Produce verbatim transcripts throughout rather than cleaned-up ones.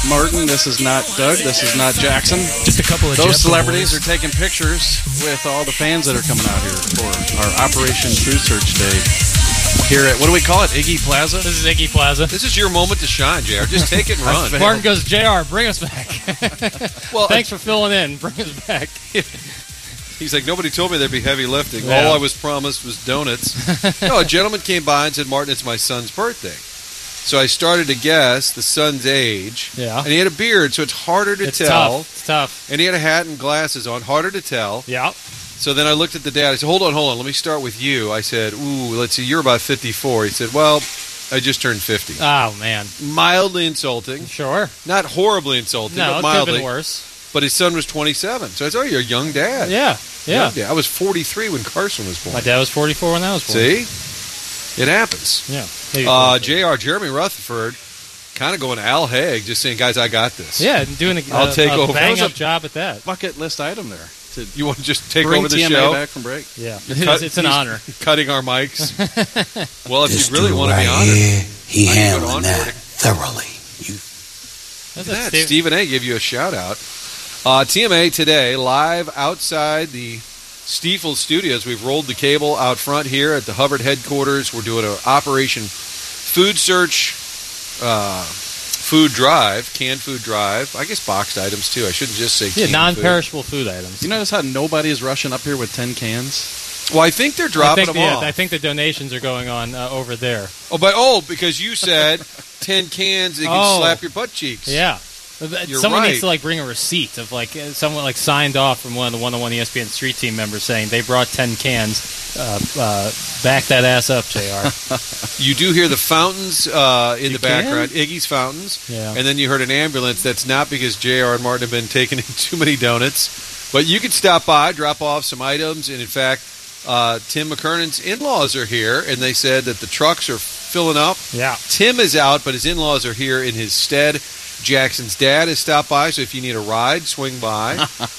Martin. This is not Doug. This is not Jackson. Just a couple of Those Jet celebrities boys. are taking pictures with all the fans that are coming out here for our Operation Food Search Day. Here at, what do we call it, Iggy Plaza? This is Iggy Plaza. This is your moment to shine, J R. Just take it and run. Martin goes, J R, bring us back. Well, Thanks for filling in. Bring us back. He's like, nobody told me there'd be heavy lifting. Yeah. All I was promised was donuts. No, a gentleman came by and said, Martin, it's my son's birthday. So I started to guess the son's age. Yeah. And he had a beard, so it's harder to It's tell. tough. It's tough. And he had a hat and glasses on, harder to tell. Yeah. So then I looked at the dad. I said, hold on, hold on. Let me start with you. I said, ooh, let's see, you're about fifty-four. He said, well, I just turned fifty. Oh, man. Mildly insulting. Sure. Not horribly insulting, No, but it could have mildly. been worse. But his son was twenty-seven. So I said, oh, you're a young dad. Yeah. Yeah. Young dad. I was forty-three when Carson was born. My dad was forty-four when I was born. See? It happens. Yeah. Maybe Uh, forty-four. J R, Jeremy Rutherford, kind of going Al Haig, just saying, guys, I got this. Yeah, and doing a, I'll a, take a over. bang That was up a- job at that. Bucket list item there. To You want to just take bring over the T M A show? back from break. Yeah. Cut- It's, it's an he's honor. Cutting our mics. Well, if This you really dude want to right be honored. here, he I can go to handling that onboarding. thoroughly. You That's Look at a that. Steve- Stephen A. gave you a shout out. Uh, T M A today, live outside the Stiefel Studios. We've rolled the cable out front here at the Hubbard headquarters. We're doing an Operation Food Search, uh, food drive, canned food drive. I guess boxed items too. I shouldn't just say Yeah, canned non-perishable food items. You notice how nobody is rushing up here with ten cans? food. Well, I think they're I dropping think, them yeah, off. I think the donations are going on uh, over there. Oh, but oh, because you said ten cans, they can Oh. slap your butt cheeks. Yeah. You're Someone right. needs to like bring a receipt of like uh, someone like signed off from one of the one oh one E S P N Street Team members saying they brought ten cans. Uh, uh, back that ass up, J R. You do hear the fountains uh, in You the can? background, Iggy's fountains, Yeah. and then you heard an ambulance. That's not because J R and Martin have been taking in too many donuts, but you could stop by, drop off some items, and in fact, uh, Tim McKernan's in-laws are here, and they said that the trucks are filling up. Yeah. Tim is out, but his in-laws are here in his stead. Jackson's dad has stopped by, so if you need a ride, swing by.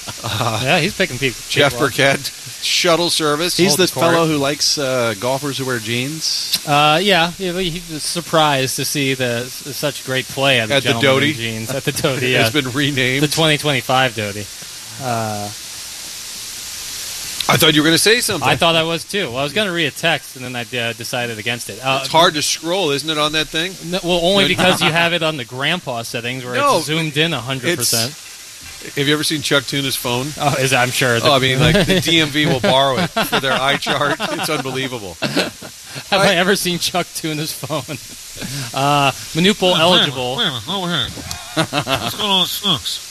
Uh, Yeah, he's picking people. Jeff people up. Burkett, shuttle service. He's Hold the the court. fellow who likes uh, golfers who wear jeans. Uh, yeah, yeah, he was surprised to see the such great play at the, At the gentleman in Doty? jeans at the Doty. Yeah, has been renamed. the twenty twenty-five Doty. Uh, I thought you were going to say something. I thought I was too. Well, I was going to read a text, and then I uh, decided against it. Uh, It's hard to scroll, isn't it, on that thing? No, well, only because you have it on the grandpa settings where No, it's zoomed in one hundred percent. Have you ever seen Chuck Tuna's phone? Oh, is I'm sure. Oh, I mean, like the D M V will borrow it for their eye chart. It's unbelievable. Have I ever seen Chuck Tuna's phone? Uh, Manupul eligible. What's going on, Snooks?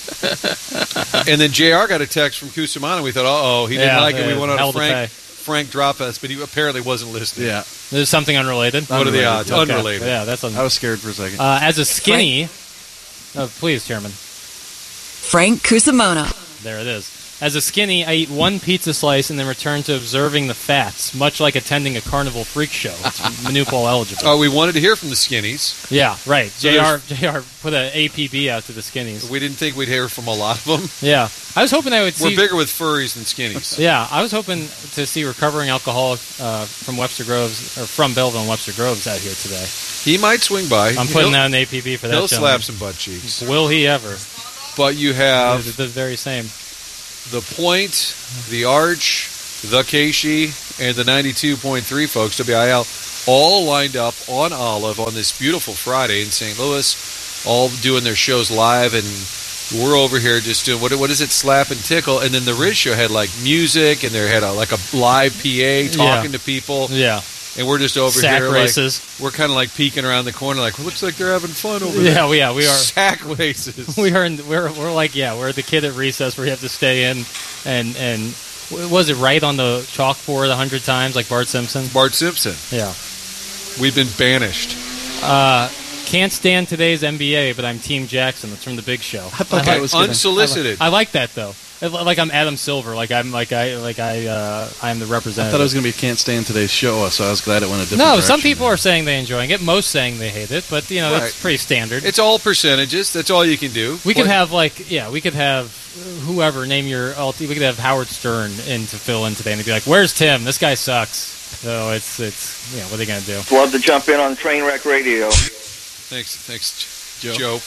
And then J R got a text from Cusimano. We thought, uh oh, he didn't Yeah, like it. We yeah, went on hell a to Frank pay. Frank drop us, but he apparently wasn't listening. Yeah, There's something unrelated. What are the Unrelated. odds? Okay. Unrelated. Yeah, that's un- I was scared for a second. uh, as a skinny. Oh, please, Chairman. Frank Cusimano. There it is. As a skinny, I eat one pizza slice and then return to observing the fats, much like attending a carnival freak show. It's Manupul eligible. Oh, we wanted to hear from the skinnies. Yeah, right. So J R J R put an A P B out to the skinnies. We didn't think we'd hear from a lot of them. Yeah, I was hoping I would We're see. bigger with furries than skinnies. Yeah, I was hoping to see recovering alcoholic uh, from Webster Groves or from Belleville and Webster Groves out here today. He might swing by. I'm putting he'll, out an A P B for that. He'll gentleman. slap some butt cheeks. Will he ever? But you The, have the very same. the Point, the Arch, the Casey, and the ninety-two point three folks, W I L, all lined up on Olive on this beautiful Friday in Saint Louis, all doing their shows live, and we're over here just doing, what, what is it, Slap and Tickle, and then the Riz Show had like music, and they had a, like a live P A talking to people, Yeah. and we're just over Sack here races. like, we're kind of like peeking around the corner like, well, looks like they're having fun over there. Yeah, we, yeah, we are. Sack races. We are. In, we're we're like yeah, we're the kid at recess where you have to stay in and and was it right on the chalkboard a hundred times like Bart Simpson? Bart Simpson. Yeah. We've been banished. Uh, can't stand today's N B A, but I'm Team Jackson. That's from the Big Show. I thought Okay, that was gonna- unsolicited. I like that though. Like I'm Adam Silver. Like I'm like I like I uh, I'm the I representative. thought it was going to be Can't Stand Today's Show, so I was glad it went a different no, direction. some people are saying they're enjoying it. Most saying they hate it, but you know Right. that's pretty standard. It's all percentages. That's all you can do. we could What- have like yeah, we could have whoever name your alt. We could have Howard Stern in to fill in today, and they'd be like, "Where's Tim? This guy sucks." So it's it's yeah, what are they gonna do? Love to jump in on Trainwreck Radio. Thanks, thanks, Joe. Joe.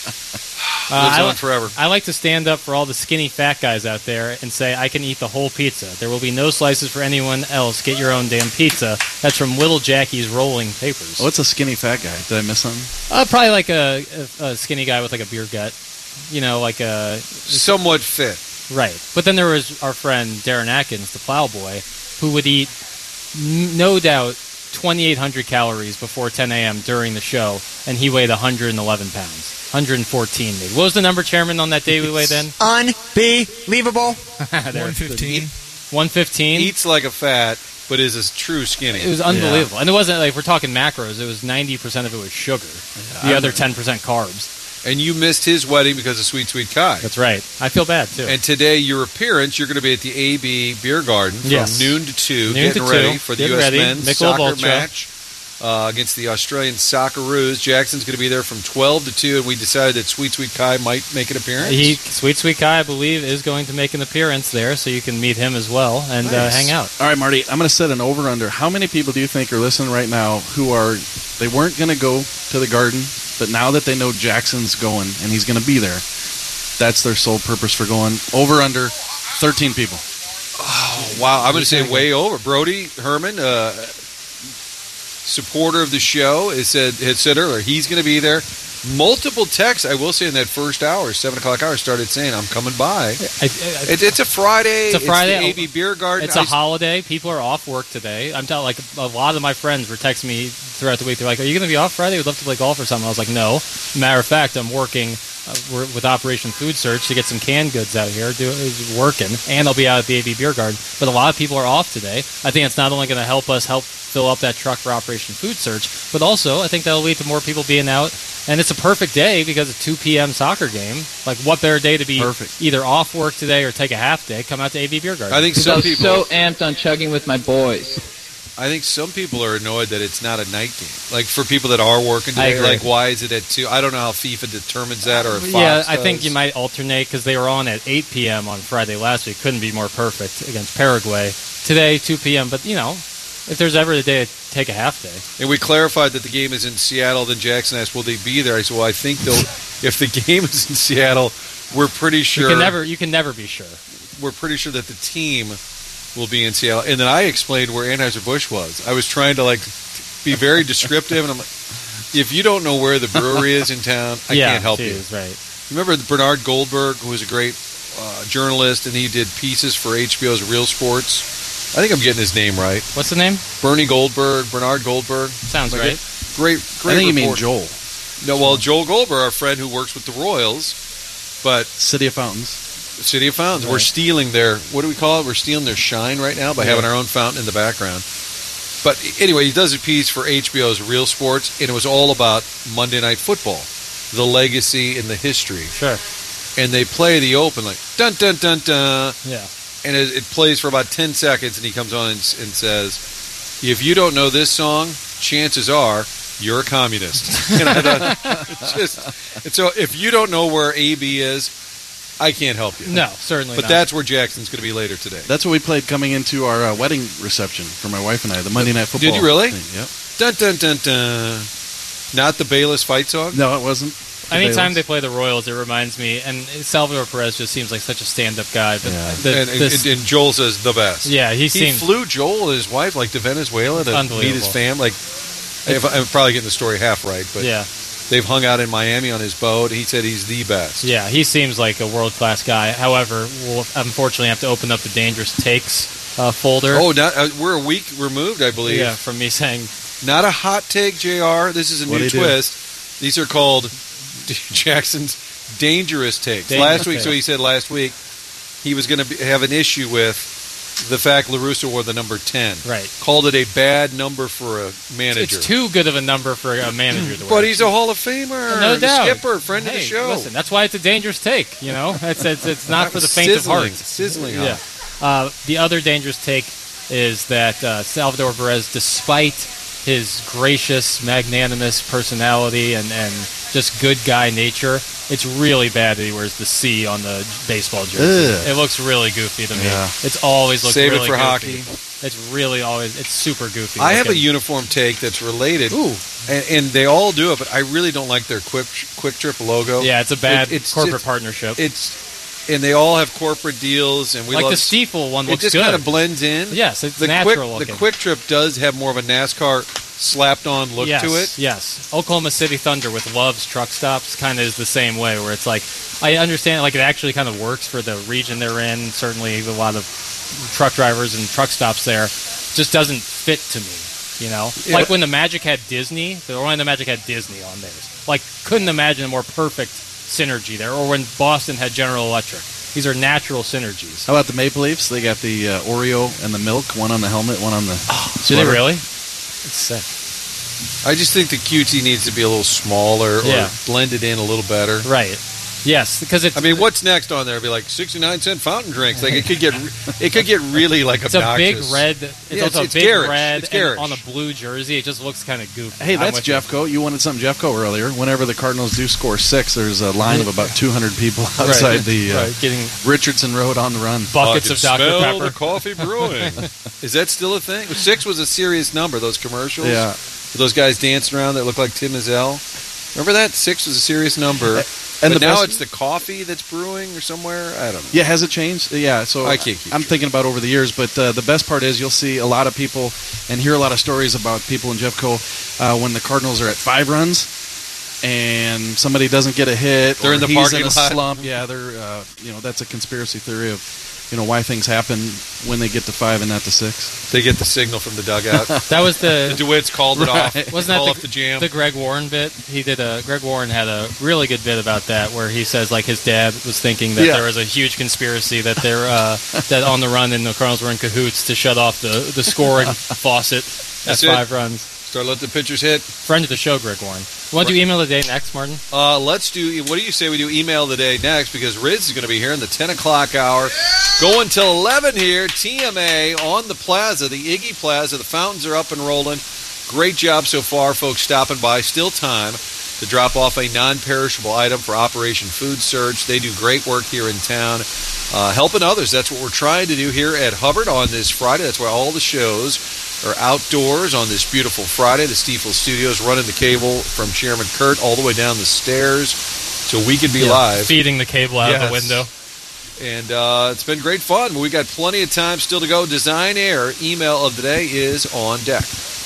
Uh, Lives I, on li- forever. I like to stand up for all the skinny fat guys out there and say, I can eat the whole pizza. There will be no slices for anyone else. Get your own damn pizza. That's from Little Jackie's Rolling Papers. What's a skinny fat guy? Did I miss something? Uh, probably like a, a, a skinny guy with like a beer gut. You know, like a... Somewhat fit. Right. But then there was our friend Darren Atkins, the plowboy, who would eat, n- no doubt, twenty-eight hundred calories before ten a.m. during the show, and he weighed one hundred eleven pounds. one hundred fourteen, maybe. What was the number, Chairman, on that day we weighed in? Unbelievable. There, one fifteen. one fifteen. Eats like a fat, but is a true skinny. It was unbelievable. And it wasn't like, we're talking macros, it was ninety percent of it was sugar. The I'm- other ten percent carbs. And you missed his wedding because of Sweet Sweet Kai. That's right. I feel bad, too. And today, your appearance, you're going to be at the A B Beer Garden from Yes. noon to two, Noon getting to ready two. for the Getting U S ready. men's Michelob soccer Ultra. match uh, against the Australian Socceroos. Jackson's going to be there from twelve to two, and we decided that Sweet Sweet Kai might make an appearance. He, Sweet Sweet Kai, I believe, is going to make an appearance there, so you can meet him as well and uh, Nice. hang out. All right, Marty, I'm going to set an over-under. How many people do you think are listening right now who are, they weren't going to go to the Garden, but now that they know Jackson's going and he's going to be there, that's their sole purpose for going? Over-under, thirteen people. Oh, wow. I'm going to say way over. Brody Herman, uh, supporter of the show, has said, had said earlier he's going to be there. Multiple texts, I will say, in that first hour, seven o'clock hour, started saying, I'm coming by. I, I, It, it's a Friday. It's a Friday. It's the A B Beer Garden. It's a I- holiday. People are off work today. I'm telling, like, a lot of my friends were texting me throughout the week. They're like, "Are you going to be off Friday? We'd love to play golf or something." I was like, "No." Matter of fact, I'm working uh, we're, with Operation Food Search to get some canned goods out here, do, working, and I'll be out at the A B Beer Garden. But a lot of people are off today. I think it's not only going to help us help fill up that truck for Operation Food Search, but also I think that'll lead to more people being out. And it's a perfect day because it's two p.m. soccer game. Like, what better day to be Perfect. either off work today or take a half day? Come out to A B Beer Garden. I think I some was people. so amped on chugging with my boys. I think some people are annoyed that it's not a night game. Like for people that are working I today, agree. like why is it at two? I don't know how FIFA determines that, or if Fox yeah, I think does. you might alternate because they were on at eight p.m. on Friday last week. Couldn't be more perfect against Paraguay. Today, two p.m. But, you know, if there's ever a day to take a half day. And we clarified that the game is in Seattle. Then Jackson asked, "Will they be there?" I said, "Well, I think they'll. If the game is in Seattle, we're pretty sure. You can never, you can never be sure. We're pretty sure that the team will be in Seattle." And then I explained where Anheuser-Busch was. I was trying to like be very descriptive, and I'm like, "If you don't know where the brewery is in town, I yeah, can't help geez, you." Right. Remember Bernard Goldberg, who was a great uh, journalist, and he did pieces for H B O's Real Sports. I think I'm getting his name right. What's the name? Bernie Goldberg, Bernard Goldberg. Sounds Like right. it? Great, great. I think you mean reporter. Joel. No, well, Joel Goldberg, our friend who works with the Royals, but City of Fountains. City of Fountains. We're Right. stealing their, what do we call it? We're stealing their shine right now by Yeah. having our own fountain in the background. But anyway, he does a piece for H B O's Real Sports, and it was all about Monday Night Football, the legacy and the history. Sure. And they play the open like dun dun dun dun, Yeah. and it, it plays for about ten seconds, and he comes on and, s- and says, "If you don't know this song, chances are you're a communist." And I thought, it's just, and so if you don't know where A B is, I can't help you. No, certainly But not. that's where Jackson's going to be later today. That's what we played coming into our uh, wedding reception for my wife and I, the Monday Night Football. Did you really? thing. Yep. Dun dun dun dun. Not the Bayless fight song. No, it wasn't. the Anytime Bayless. they play the Royals, it reminds me, and Salvador Perez just seems like such a stand-up guy. But Yeah. the, and, and, this- and Joel says the best. yeah, he He seems flew Joel and his wife like to Venezuela to meet his Unbelievable. fam. Like, if, I'm probably getting the story half right, but yeah, they've hung out in Miami on his boat. He said he's the best. yeah, he seems like a world-class guy. However, we'll unfortunately have to open up the dangerous takes uh, folder. Oh, not, uh, we're a week removed, I believe. yeah, from me saying Not a hot take, J R. This is a What'd new he do? twist. These are called Jackson's dangerous takes. Dangerous last week, so takes. he said last week he was going to have an issue with the fact LaRusso wore the number ten. right. Called it a bad number for a manager. It's too good of a number for a manager to wear. But he's a Hall of Famer. no the doubt. skipper, friend Hey, of the show. Listen, that's why it's a dangerous take. You know, it's it's, it's not for the faint Sizzling, of heart. Sizzling Yeah. hot. Uh, the other dangerous take is that uh, Salvador Perez, despite his gracious, magnanimous personality and, and just good guy nature, it's really bad that he wears the C on the baseball jersey. Ugh. It looks really goofy to me. Yeah. It's always looked Save really it for goofy. hockey. It's really always it's super goofy. I have a looking. uniform take that's related. Ooh. And, and they all do it, but I really don't like their Quick Quick Trip logo. Yeah, it's a bad It- it's corporate just- partnership. It's and they all have corporate deals, and we like love, the Stiefel one It looks just good. kind of blends in. Yes, it's the natural quick, looking. The Quick Trip does have more of a NASCAR slapped on look yes, to it. Yes, Oklahoma City Thunder with Love's truck stops kind of is the same way, where it's like I understand like it actually kind of works for the region they're in. Certainly, a lot of truck drivers and truck stops there just doesn't fit to me. You know, Yeah. like when the Magic had Disney, the Orlando Magic had Disney on theirs. Like, couldn't imagine a more perfect synergy there. Or when Boston had General Electric. These are natural synergies. How about the Maple Leafs? They got the uh, Oreo and the milk, one on the helmet, one on the. Do they sweater. really? It's sick. I just think the Q T needs to be a little smaller or Yeah. blended in a little better. Right. Yes, because it's I mean, what's next on there? It'd be like sixty-nine cent fountain drinks. Like it could get, it could get really like it's a big obnoxious. red. It's Yeah, also it's- it's a big garish. red It's and garish. on a blue jersey. It just looks kind of goofy. Hey, I'm that's with you. Jeffco. You wanted something Jeffco earlier. Whenever the Cardinals do score six, there's a line of about two hundred people outside the uh, Right, getting Richardson Road on the run. buckets I of can Doctor smell Pepper. the coffee brewing. Is that still a thing? Six was a serious number. Those commercials. Yeah. With those guys dancing around that look like Tim Mazel. Remember that? Six was a serious number. And but the now best- it's the coffee that's brewing or somewhere. I don't know. Yeah, has it changed? Yeah, so I can't keep I'm track. thinking about over the years, but uh, the best part is you'll see a lot of people and hear a lot of stories about people in Jeffco uh, when the Cardinals are at five runs and somebody doesn't get a hit. They're or in the he's parking in a lot. slump. Yeah, they're uh, you know that's a conspiracy theory of you know why things happen when they get to five and not to six. They get the signal from the dugout. That was the the DeWitts called it off. wasn't Call that off the, the jam? the Greg Warren bit? He did a Greg Warren had a really good bit about that where he says like his dad was thinking that Yeah. there was a huge conspiracy that they're uh, that on the run and the Cardinals were in cahoots to shut off the the scoring faucet at That's it. five runs. Start letting the pitchers hit. Friend of the show, Greg Warren. Want to do email of the day next, Martin? Uh, let's do. What do you say we do email of the day next? Because Riz is going to be here in the ten o'clock hour, going till eleven here. T M A on the Plaza, the Iggy Plaza. The fountains are up and rolling. Great job so far, folks stopping by. Still time to drop off a non-perishable item for Operation Food Search. They do great work here in town, uh, helping others. That's what we're trying to do here at Hubbard on this Friday. That's why all the shows are outdoors on this beautiful Friday. The Stiefel Studios running the cable from Chairman Kurt all the way down the stairs so we can be live. Feeding the cable out of Yes. the window. And uh, it's been great fun. We got plenty of time still to go. Design Air email of the day is on deck.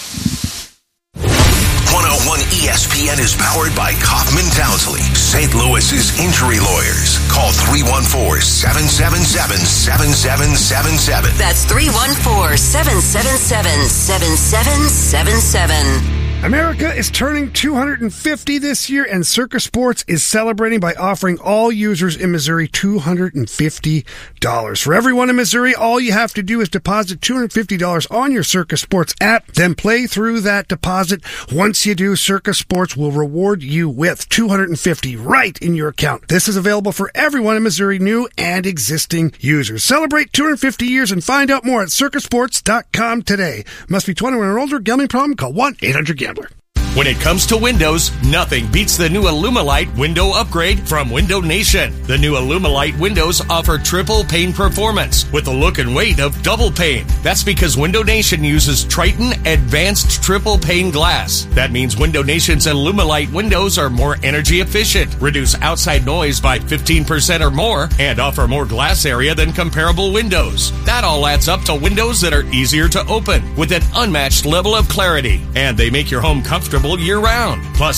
one oh one E S P N is powered by Kaufman Townsley, Saint Louis's injury lawyers. Call three one four, seven seven seven, seven seven seven seven. That's three one four, seven seven seven, seven seven seven seven. America is turning two hundred fifty this year, and Circus Sports is celebrating by offering all users in Missouri two hundred fifty dollars. For everyone in Missouri, all you have to do is deposit two hundred fifty dollars on your Circus Sports app, then play through that deposit. Once you do, Circus Sports will reward you with two hundred fifty dollars right in your account. This is available for everyone in Missouri, new and existing users. Celebrate two hundred fifty years and find out more at circus sports dot com today. Must be twenty-one or older. Gambling problem? Call one eight hundred gambler. When it comes to windows, nothing beats the new Illumalite window upgrade from Window Nation. The new Illumalite windows offer triple pane performance with the look and weight of double pane. That's because Window Nation uses Triton Advanced Triple Pane Glass. That means Window Nation's Illumalite windows are more energy efficient, reduce outside noise by fifteen percent or more, and offer more glass area than comparable windows. That all adds up to windows that are easier to open with an unmatched level of clarity, and they make your home comfortable year-round. Plus,